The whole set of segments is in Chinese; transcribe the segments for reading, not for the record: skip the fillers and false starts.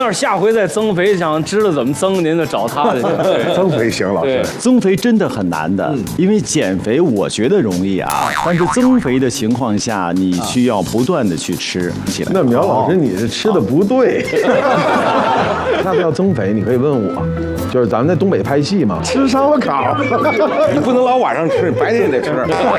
要是下回再增肥，想知道怎么增，您就找他去。 增肥行，老师。 增肥真的很难的，因为减肥我觉得容易啊，但是增肥的情况下，你需要不断的去吃起来。 那苗老师，你是吃的不对。要不要增肥？你可以问我。就是咱们在东北拍戏嘛，吃烧烤， 你不能老晚上吃，白天也得吃。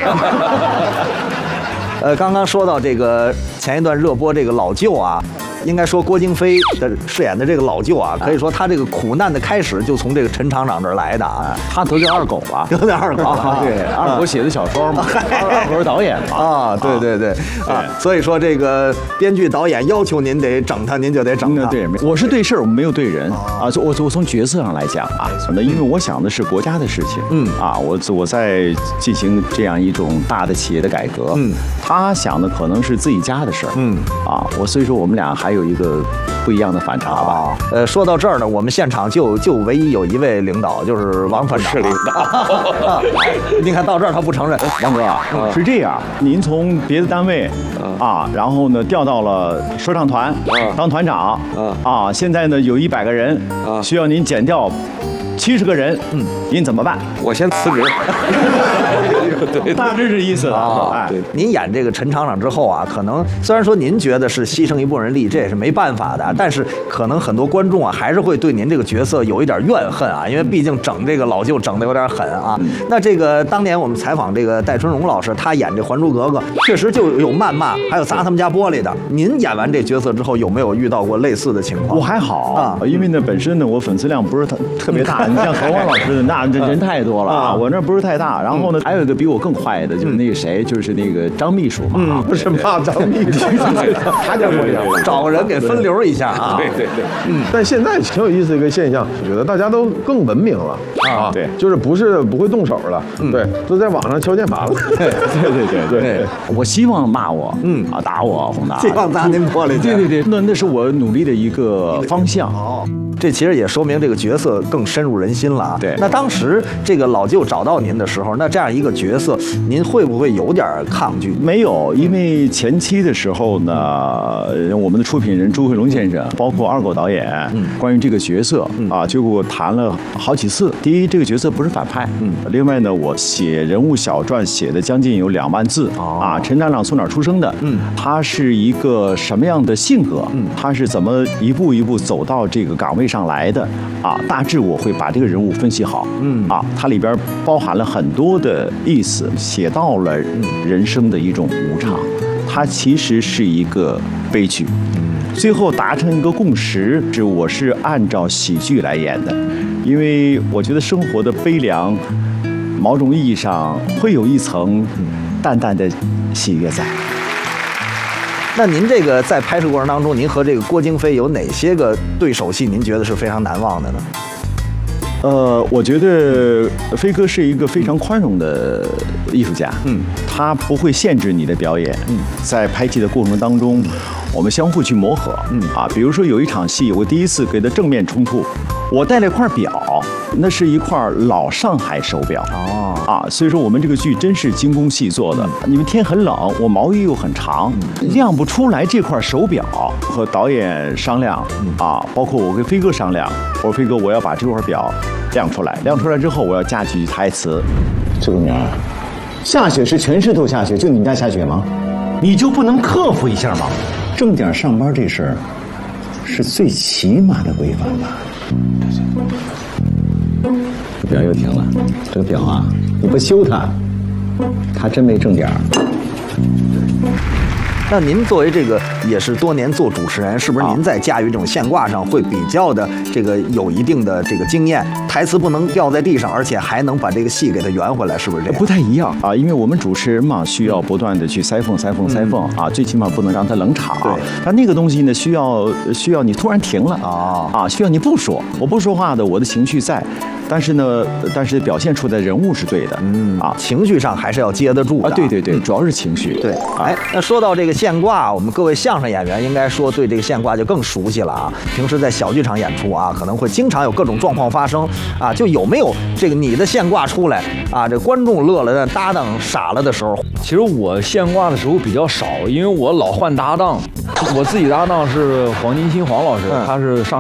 刚刚说到这个前一段热播这个老舅啊，应该说郭京飞的饰演的这个老舅啊，可以说他这个苦难的开始就从这个陈厂长这儿来的啊。 他得叫二狗吧？ 有点二狗啊， 对，二狗写的小说嘛，二狗是导演嘛。 啊，对啊，所以说这个编剧导演要求您得整他，您就得整他。 对，我是对事儿，我没有对人啊。我从角色上来讲啊，那因为我想的是国家的事情，我在进行这样一种大的企业的改革，他想的可能是自己家的事儿，所以说我们俩还有一个不一样的反差吧。 说到这儿呢，我们现场就唯一有一位领导，就是王团长。 是领导。 你看到这儿他不承认。 王哥是这样，您从别的单位然后呢调到了说唱团当团长现在呢有100个人需要您减掉70个人，您怎么办？ 我先辞职。 对，大致是意思了。 对，您演这个陈厂长之后啊，可能虽然说您觉得是牺牲一部分人力，这也是没办法的，但是可能很多观众啊还是会对您这个角色有一点怨恨啊，因为毕竟整这个老舅整的有点狠啊。那这个当年我们采访这个戴春荣老师，他演这《还珠格格》确实就有谩骂，还有砸他们家玻璃的。您演完这角色之后，有没有遇到过类似的情况？ 我还好因为呢本身呢我粉丝量不是特别大，你像何汪老师的那人太多了我那不是太大。然后呢还有一个比我更坏的，就是那个谁，就是那个张秘书嘛， 不是骂张秘书，他叫不一样， 找个人给分流一下啊。 对， 但现在挺有意思的一个现象，我觉得大家都更文明了对， 就是不会动手了，对，都在网上敲键盘了。 对，我希望骂我，打我，轰打， 希望砸您玻璃。 对，那是我努力的一个方向。 这其实也说明这个角色更深入人心了啊。 对， 那当时这个老舅找到您的时候，那这样一个角色，您会不会有点抗拒？ 没有，因为前期的时候呢，我们的出品人朱慧龙先生，包括二狗导演，关于这个角色就跟我谈了好几次。第一，这个角色不是反派，另外呢，我写人物小传写的将近有2万字陈厂长从哪儿出生的？他是一个什么样的性格？他是怎么一步一步走到这个岗位上来的？大致我会把这个人物分析好。它里边包含了很多的意思，写到了人生的一种无常，它其实是一个悲剧。最后达成一个共识，我是按照喜剧来演的，因为我觉得生活的悲凉，某种意义上会有一层淡淡的喜悦在。 那您这个在拍摄过程当中，您和这个郭京飞有哪些个对手戏您觉得是非常难忘的呢？ 我觉得飞哥是一个非常宽容的艺术家，他不会限制你的表演，在拍戏的过程当中，我们相互去磨合，比如说有一场戏，我第一次给他正面冲突，我带了一块表，那是一块老上海手表，所以说我们这个剧真是精工细作的，因为天很冷，我毛衣又很长，亮不出来这块手表，和导演商量，包括我跟飞哥商量，我说飞哥，我要把这块表亮出来，亮出来之后我要加几句台词。 这个娘，下雪是全市都下雪，就你们家下雪吗？你就不能克服一下吗？正点上班这事儿是最起码的规范吧。表又停了，这个表啊，你不修它，它真没正点儿。 那您作为这个也是多年做主持人，是不是您在驾驭这种现挂上会比较的这个有一定的这个经验？台词不能掉在地上，而且还能把这个戏给它圆回来，是不是这样？ 不太一样因为我们主持人嘛，需要不断的去塞缝最起码不能让它冷场。 对， 但那个东西呢，需要你突然停了需要你不说，我不说话的，我的情绪在。但是表现出的人物是对的， 情绪上还是要接得住的。 对，主要是情绪。 对，那说到这个现挂，我们各位相声演员应该说对这个现挂就更熟悉了啊。平时在小剧场演出可能会经常有各种状况发生就有没有这个你的现挂出来这观众乐了，搭档傻了的时候？ 其实我现挂的时候比较少，因为我老换搭档，我自己搭档是黄金星黄老师，他是上